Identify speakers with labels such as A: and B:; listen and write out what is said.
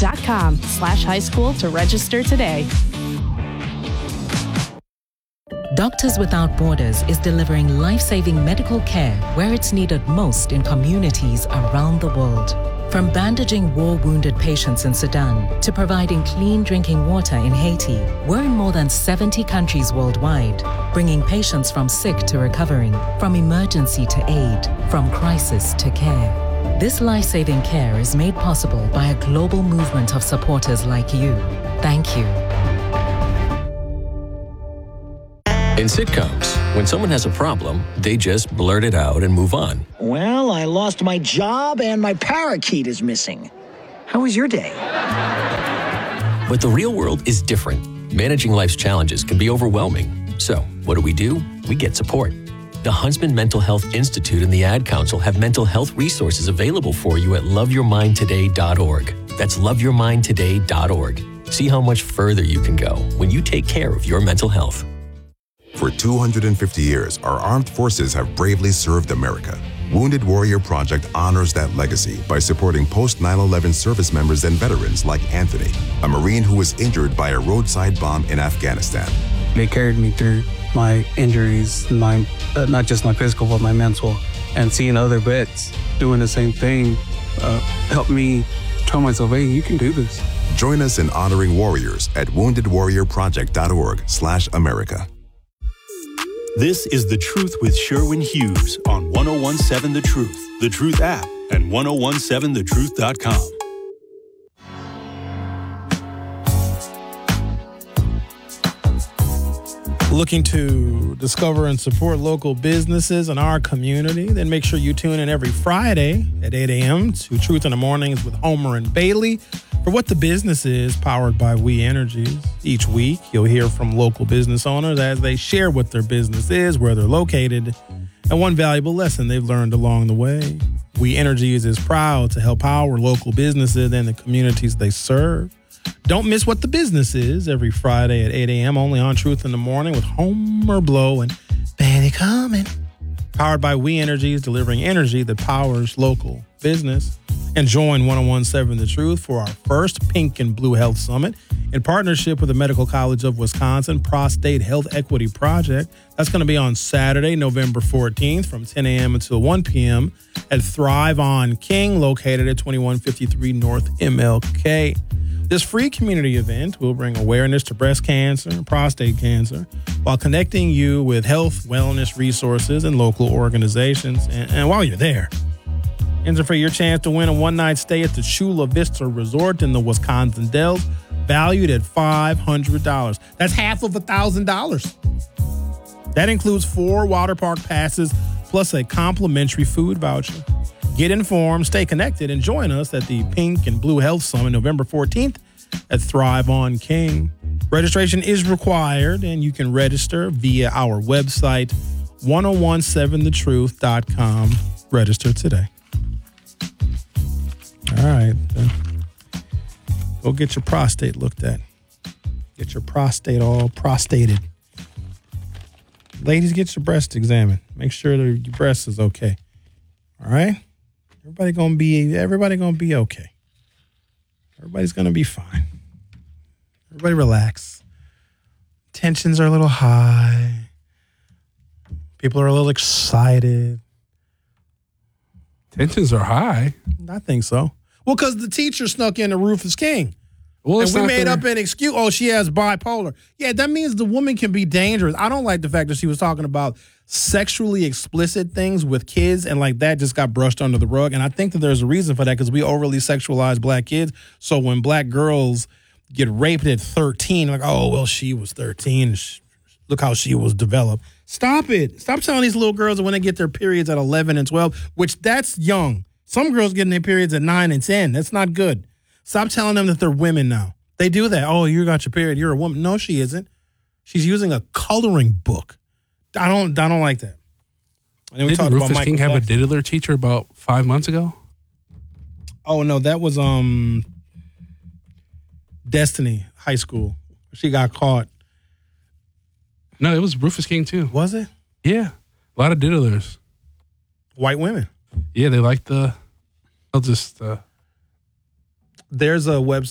A: ductoswithoutborders.com/high school to register today.
B: Doctors Without Borders is delivering life-saving medical care where it's needed most in communities around the world. From bandaging war-wounded patients in Sudan to providing clean drinking water in Haiti, we're in more than 70 countries worldwide, bringing patients from sick to recovering, from emergency to aid, from crisis to care. This life-saving care is made possible by a global movement of supporters like you. Thank you.
C: In sitcoms, when someone has a problem, they just blurt it out and move on.
D: Well, I lost my job and my parakeet is missing. How was your day?
C: But the real world is different. Managing life's challenges can be overwhelming. So, what do? We get support. The Huntsman Mental Health Institute and the Ad Council have mental health resources available for you at loveyourmindtoday.org. That's loveyourmindtoday.org. See how much further you can go when you take care of your mental health.
E: For 250 years, our armed forces have bravely served America. Wounded Warrior Project honors that legacy by supporting post-9/11 service members and veterans like Anthony, a Marine who was injured by a roadside bomb in Afghanistan.
F: They carried me through my injuries, not just my physical, but my mental. And seeing other vets doing the same thing helped me tell myself, hey, you can do this.
E: Join us in honoring warriors at woundedwarriorproject.org/America.
G: This is The Truth with Sherwin Hughes on 1017 The Truth, The Truth app, and 1017thetruth.com.
H: Looking to discover and support local businesses in our community? Then make sure you tune in every Friday at 8 a.m. to Truth in the Mornings with Homer and Bailey for What the Business Is, powered by We Energies. Each week, you'll hear from local business owners as they share what their business is, where they're located, and one valuable lesson they've learned along the way. We Energies is proud to help power local businesses and the communities they serve. Don't miss What the Business Is every Friday at 8 a.m. only on Truth in the Morning with Homer Blow and Bailey Coleman. Powered by We Energies, delivering energy that powers local business. And join 1017 The Truth for our first Pink and Blue Health Summit in partnership with the Medical College of Wisconsin Prostate Health Equity Project. That's going to be on Saturday, November 14th from 10 a.m. until 1 p.m. at Thrive on King, located at 2153 North MLK. This free community event will bring awareness to breast cancer and prostate cancer while connecting you with health, wellness resources, and local organizations. And while you're there, enter for your chance to win a one-night stay at the Chula Vista Resort in the Wisconsin Dells, valued at $500. That's half of $1,000. That includes 4 water park passes plus a complimentary food voucher. Get informed, stay connected, and join us at the Pink and Blue Health Summit November 14th at Thrive on King. Registration is required, and you can register via our website, 1017thetruth.com. Register today. All right. Go get your prostate looked at. Get your prostate all prostated. Ladies, get your breast examined. Make sure that your breast is okay. All right? Everybody gonna be okay. Everybody's gonna be fine. Everybody relax. Tensions are a little high. People are a little excited.
I: Tensions are high.
H: I think so. Well, because the teacher snuck into Rufus King.
I: Well,
H: and we made up an excuse. Oh, she has bipolar. Yeah, that means the woman can be dangerous. I don't like the fact that she was talking about sexually explicit things with kids and like that just got brushed under the rug. And I think that there's a reason for that because we overly sexualize black kids. So when black girls get raped at 13, like, oh, well, she was 13. Look how she was developed. Stop it. Stop telling these little girls that when they get their periods at 11 and 12, which that's young. Some girls getting their periods at 9 and 10. That's not good. Stop telling them that they're women now. They do that. Oh, you got your period. You're a woman. No, she isn't. She's using a coloring book. I don't like that. And then we
I: Didn't Rufus King have a diddler teacher about 5 months ago?
H: Oh, no, that was Destiny High School. She got caught.
I: No, it was Rufus King too.
H: Was it?
I: Yeah. A lot of diddlers.
H: White women.
I: Yeah, they like there's
H: a website